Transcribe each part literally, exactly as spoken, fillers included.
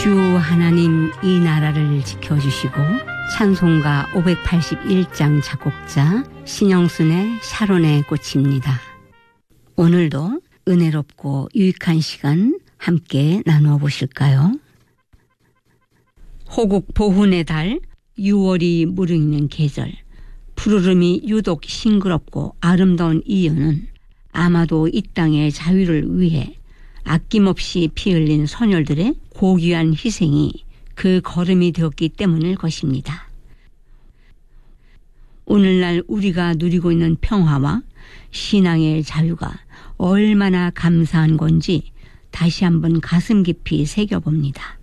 주 하나님 이 나라를 지켜주시고 찬송가 오백팔십일 장 작곡자 신영순의 샤론의 꽃입니다. 오늘도 은혜롭고 유익한 시간 함께 나누어 보실까요? 호국 보훈의 달, 유월이 무르익는 계절, 푸르름이 유독 싱그럽고 아름다운 이유는 아마도 이 땅의 자유를 위해 아낌없이 피 흘린 선열들의 고귀한 희생이 그 걸음이 되었기 때문일 것입니다. 오늘날 우리가 누리고 있는 평화와 신앙의 자유가 얼마나 감사한 건지 다시 한번 가슴 깊이 새겨봅니다.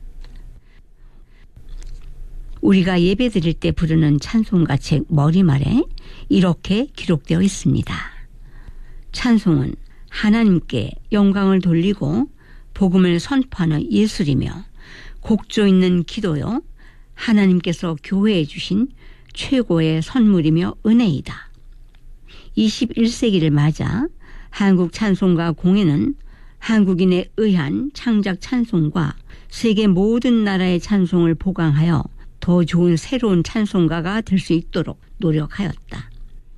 우리가 예배드릴 때 부르는 찬송가 책 머리말에 이렇게 기록되어 있습니다. 찬송은 하나님께 영광을 돌리고 복음을 선포하는 예술이며 곡조 있는 기도요 하나님께서 교회에 주신 최고의 선물이며 은혜이다. 이십일 세기를 맞아 한국 찬송가 공예는 한국인에 의한 창작 찬송과 세계 모든 나라의 찬송을 보강하여 더 좋은 새로운 찬송가가 될 수 있도록 노력하였다.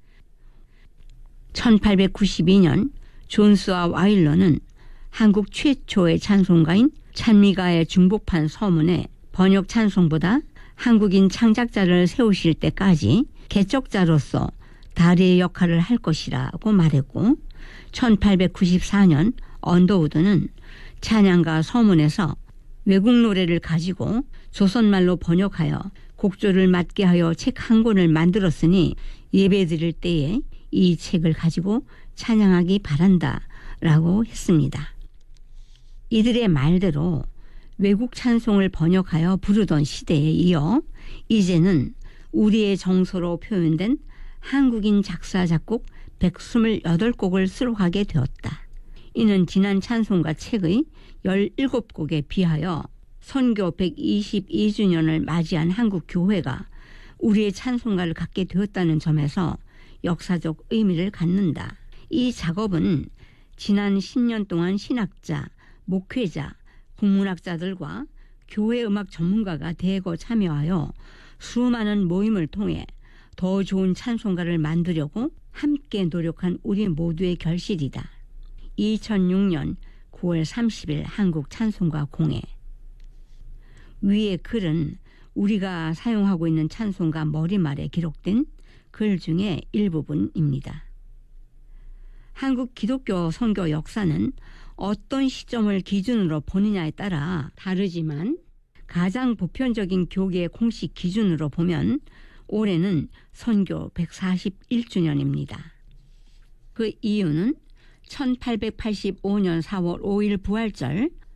천팔백구십이 년 존스와 와일러는 한국 최초의 찬송가인 찬미가의 중복판 서문에 번역 찬송보다 한국인 창작자를 세우실 때까지 개척자로서 다리의 역할을 할 것이라고 말했고, 천팔백구십사 년 언더우드는 찬양가 서문에서 외국 노래를 가지고 조선말로 번역하여 곡조를 맞게 하여 책 한 권을 만들었으니 예배드릴 때에 이 책을 가지고 찬양하기 바란다 라고 했습니다. 이들의 말대로 외국 찬송을 번역하여 부르던 시대에 이어 이제는 우리의 정서로 표현된 한국인 작사 작곡 백이십팔 곡을 수록하게 되었다. 이는 지난 찬송가 책의 열일곱 곡에 비하여 선교 백이십이 주년을 맞이한 한국 교회가 우리의 찬송가를 갖게 되었다는 점에서 역사적 의미를 갖는다. 이 작업은 지난 십 년 동안 신학자, 목회자, 국문학자들과 교회 음악 전문가가 대거 참여하여 수많은 모임을 통해 더 좋은 찬송가를 만들려고 함께 노력한 우리 모두의 결실이다. 이천육 년 구월 삼십일 한국 찬송가 공예. 위의 글은 우리가 사용하고 있는 찬송가 머리말에 기록된 글 중에 일부분입니다. 한국 기독교 선교 역사는 어떤 시점을 기준으로 보느냐에 따라 다르지만 가장 보편적인 교계의 공식 기준으로 보면 올해는 선교 백사십일 주년입니다. 그 이유는 천팔백팔십오 년 사월 오일 부활절